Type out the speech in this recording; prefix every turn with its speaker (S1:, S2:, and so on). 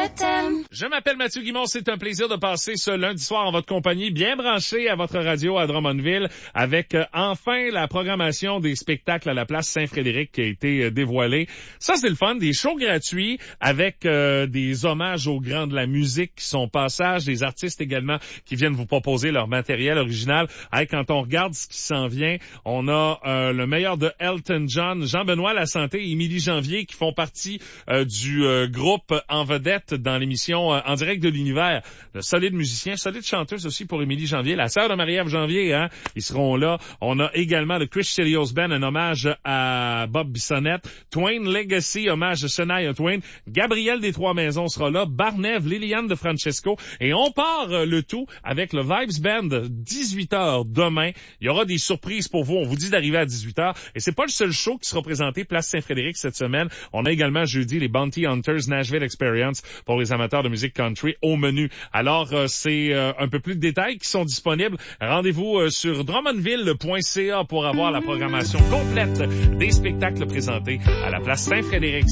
S1: t'aime.
S2: Je m'appelle Mathieu Guimond, c'est un plaisir de passer ce lundi soir en votre compagnie, bien branché à votre radio à Drummondville, avec enfin la programmation des spectacles à la place Saint-Frédéric qui a été dévoilée. Ça, c'est le fun, des shows gratuits avec des hommages aux grands de la musique qui sont passage, des artistes également qui viennent vous proposer leur matériel original. Hey, quand on regarde ce qui s'en vient, on a le meilleur de Elton John, Jean-Benoît Lasanté, Émilie Janvier qui font partie du groupe en vedette dans l'émission En direct de l'univers. De solides musiciens, solides chanteuses aussi pour Émilie Janvier, la sœur de Marie-Ève Janvier, hein, ils seront là. On a également le Chris Chelios Band, un hommage à Bob Bissonnette. Twain Legacy, hommage à Shania Twain. Gabriel des Trois-Maisons sera là. Barnève, Liliane de Francesco. Et on part le tout avec le Vibes Band, 18h demain. Il y aura des surprises pour vous. On vous dit d'arriver à 18h. Et c'est pas le seul show qui sera présenté place Saint-Frédéric cette semaine. On a également jeudi les Bounty Hunters Nashville Experience pour les amateurs de musique country au menu. Alors, c'est un peu plus de détails qui sont disponibles. Rendez-vous sur drummondville.ca pour avoir la programmation complète des spectacles présentés à la place Saint-Frédéric.